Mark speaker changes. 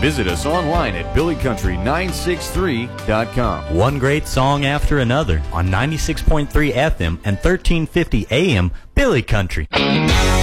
Speaker 1: Visit us online at billycountry963.com.
Speaker 2: One great song after another on 96.3 FM and 1350 AM, Billy Country.